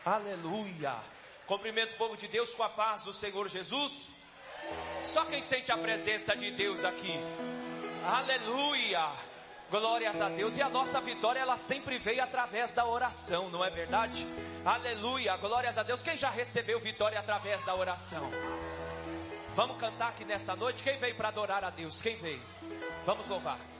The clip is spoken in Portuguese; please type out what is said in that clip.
Aleluia. Cumprimento o povo de Deus com a paz do Senhor Jesus. Só quem sente a presença de Deus aqui. Aleluia. Glórias a Deus. E a nossa vitória, ela sempre veio através da oração, não é verdade? Aleluia. Glórias a Deus. Quem já recebeu vitória através da oração? Vamos cantar aqui nessa noite. Quem veio para adorar a Deus? Quem veio? Vamos louvar.